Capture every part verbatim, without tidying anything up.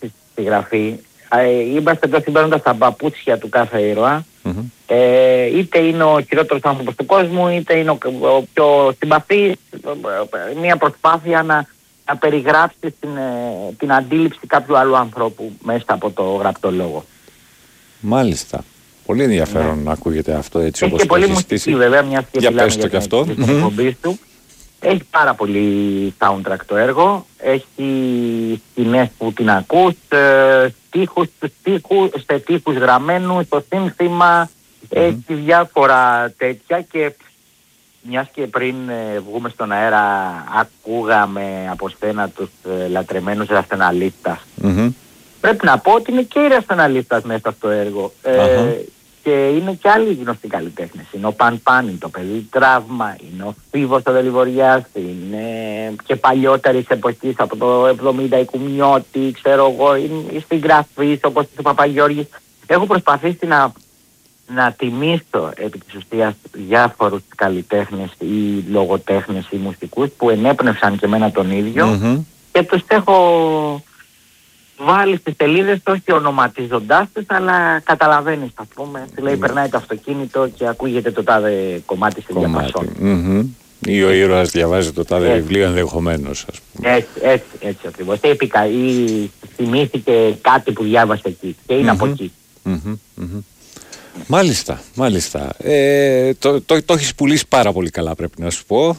στη γραφή, ε, είμαστε εδώ συμπέροντας τα παπούτσια του κάθε ήρωα. Mm-hmm. Ε, είτε είναι ο χειρότερος άνθρωπος του κόσμου, είτε είναι ο, ο πιο συμπαθής. Μια προσπάθεια να, να περιγράψει την, την αντίληψη κάποιου άλλου ανθρώπου μέσα από το γραπτό λόγο. Μάλιστα. Πολύ ενδιαφέρον ναι. να ακούγεται αυτό έτσι όπως το έχει στήσει. Βέβαια, μια για πες το κι αυτό. Του. Έχει πάρα πολύ soundtrack το έργο. Έχει σκηνές που την ακούς, στίχους, στίχους, σε στίχους γραμμένους, το σύνθημα. Mm-hmm. Έχει διάφορα τέτοια και μιας και πριν ε, βγούμε στον αέρα ακούγαμε από στένα τους ε, λατρεμένους ραστεναλίστας. Mm-hmm. Πρέπει να πω ότι είναι και οι ραστεναλίστας μέσα στο έργο. Ε, uh-huh. Και είναι και άλλοι γνωστοί καλλιτέχνες. Είναι ο Παν Πάνιν, το παιδί Τραύμα, είναι ο Φίβος ο Δελιβοριάς, είναι και παλιότερης εποχής από το εβδομήντα η Κουμιώτη, ξέρω εγώ, είναι συγγραφής όπως ο Παπαγιώργης. Έχω προσπαθήσει να, να τιμήσω επί της ουσίας διάφορους καλλιτέχνες ή λογοτέχνες ή μουσικούς που ενέπνευσαν και εμένα τον ίδιο mm-hmm. και τους έχω βάλει στις σελίδες, όχι ονοματίζοντάς τους, αλλά καταλαβαίνεις, ας πούμε. Δηλαδή, mm. περνάει το αυτοκίνητο και ακούγεται το τάδε κομμάτι στη διαπασόν. Mm-hmm. Ή ο ήρωας διαβάζει το τάδε έτσι. Βιβλίο ενδεχομένως, ας πούμε. Έτσι, έτσι, έτσι ακριβώς. Έπικα ή θυμήθηκε κάτι που διάβασε εκεί και είναι mm-hmm. από εκεί. Mm-hmm. Mm-hmm. Μάλιστα, μάλιστα. Ε, το, το, το έχεις πουλήσει πάρα πολύ καλά, πρέπει να σου πω.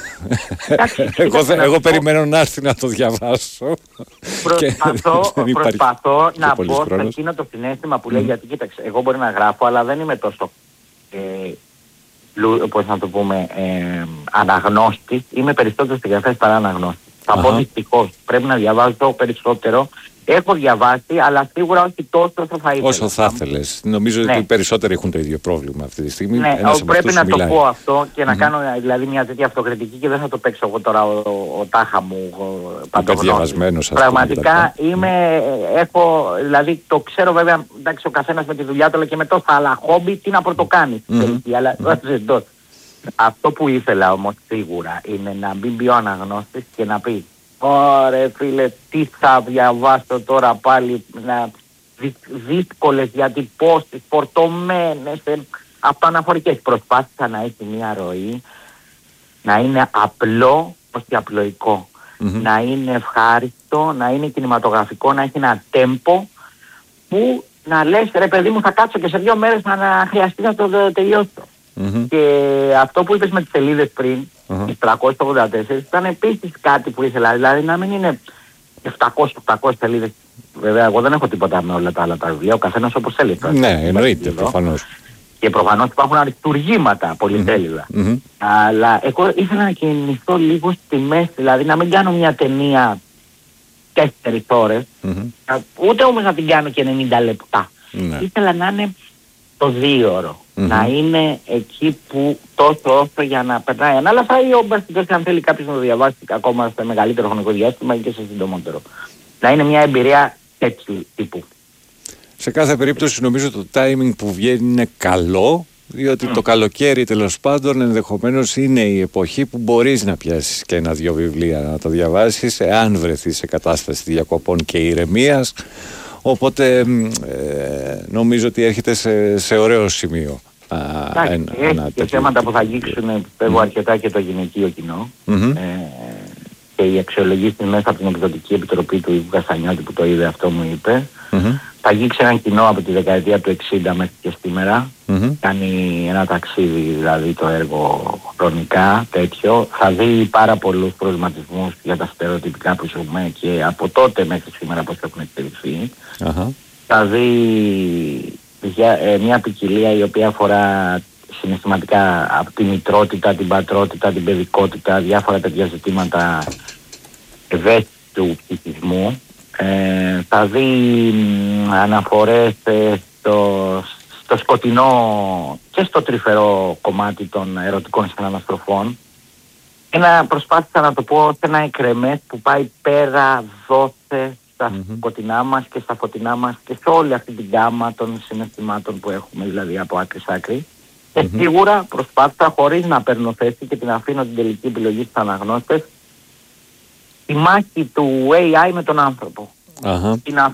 εγώ εγώ, εγώ περιμένω να έρθει να το διαβάσω. Προσπαθώ, προσπαθώ να πω σε εκείνο το συναίσθημα που λέει, mm. γιατί κοίταξε, εγώ μπορεί να γράφω, αλλά δεν είμαι τόσο, ε, λου, πώς να το πούμε, ε, αναγνώστης. Είμαι περισσότερο συγγραφέας παρά αναγνώστης. Θα πω δυστυχώς, πρέπει να διαβάζω περισσότερο. Έχω διαβάσει, αλλά σίγουρα όχι τόσο όσο θα ήθελα. Όσο θα ήθελες. Νομίζω ναι. ότι οι περισσότεροι έχουν το ίδιο πρόβλημα αυτή τη στιγμή. Ναι, πρέπει να το πω αυτό και mm-hmm. να κάνω δηλαδή μια τέτοια αυτοκριτική και δεν θα το παίξω εγώ τώρα ο, ο, ο τάχα μου παντογνώστης. Πραγματικά πούμε, είμαι, έχω, δηλαδή το ξέρω βέβαια, εντάξει ο καθένας με τη δουλειά του αλλά και με τόσα άλλα χόμπι, τι να πρωτοκάνει. Mm-hmm. Αλλά mm-hmm. αυτό που ήθελα όμως σίγουρα είναι να μην μπει ο αναγνώστης και να πει «Ωρε φίλε, τι θα διαβάσω τώρα πάλι, να δύσκολες διατυπώσεις, φορτωμένες, αυτό αναφορικές». Προσπάθησα να έχει μια ροή, να είναι απλό, όχι απλοϊκό, mm-hmm. να είναι ευχάριστο, να είναι κινηματογραφικό, να έχει ένα τέμπο που να λες «Ρε παιδί μου, θα κάτσω και σε δύο μέρες να χρειαστεί να το τελειώσω». Mm-hmm. Και αυτό που είπες με τις σελίδες πριν, mm-hmm. τις τριακόσιες ογδόντα τέσσερα, ήταν επίσης κάτι που ήθελα, δηλαδή να μην είναι επτακόσιες οκτακόσιες σελίδες. Βέβαια, εγώ δεν έχω τίποτα με όλα τα άλλα τα βιβλία, ο καθένας όπως θέλει. Ναι, εννοείται, προφανώς. Και προφανώς υπάρχουν αριστουργήματα πολυτέλεια. Mm-hmm. Αλλά εγώ ήθελα να κινηθώ λίγο στη μέση, δηλαδή να μην κάνω μια ταινία τέσσερις ώρες, mm-hmm. ούτε όμως να την κάνω και ενενήντα λεπτά. Mm-hmm. Ήθελα να είναι το δίωρο. Mm-hmm. Να είναι εκεί που τόσο όσο για να περνάει ανάλαφα ή όμπας αν θέλει κάποιος να το διαβάσει ακόμα σε μεγαλύτερο χρονικό διάστημα ή και σε συντομότερο. Να είναι μια εμπειρία τέτοιου τύπου. Σε κάθε περίπτωση νομίζω το timing που βγαίνει είναι καλό, διότι mm. το καλοκαίρι τέλος πάντων ενδεχομένως είναι η εποχή που μπορείς να πιάσεις και ένα-δυο βιβλία να τα διαβάσεις εάν βρεθείς σε κατάσταση διακοπών και ηρεμίας. Οπότε ε, νομίζω ότι έρχεται σε, σε ωραίο σημείο. Α, ένα, έχει ένα και θέματα που θα αγγίξουν πιστεύω mm. αρκετά και το γυναικείο κοινό. Mm-hmm. Ε, και οι αξιολογήσεις μέσα από την Εκδοτική Επιτροπή του Ιβου Καστανιώτη που το είδε αυτό μου είπε. Mm-hmm. Θα αγγίξει έναν κοινό από τη δεκαετία του εξήντα μέχρι και σήμερα. Mm-hmm. Κάνει ένα ταξίδι δηλαδή το έργο χρονικά τέτοιο. Θα δει πάρα πολλούς προβληματισμούς για τα στερεοτυπικά που ζούμε και από τότε μέχρι σήμερα πώς έχουν εξελιχθεί. Uh-huh. Θα δει για, ε, μια ποικιλία η οποία αφορά συναισθηματικά από τη μητρότητα, την πατρότητα, την παιδικότητα, διάφορα τέτοια ζητήματα ευαίσθητου ψυχισμού. Ε, θα δει αναφορές ε, στο, στο σκοτεινό και στο τρυφερό κομμάτι των ερωτικών συναναστροφών. Ένα, προσπάθησα να το πω σε ένα εκρεμές που πάει πέρα, δόθε στα mm-hmm. σκοτεινά μας και στα φωτεινά μας και σε όλη αυτή την γάμα των συναισθημάτων που έχουμε δηλαδή από άκρη σ' άκρη. Mm-hmm. Και σίγουρα προσπάθησα χωρίς να παίρνω θέση και την αφήνω την τελική επιλογή στους αναγνώστες, η μάχη του έι άι με τον άνθρωπο. Uh-huh.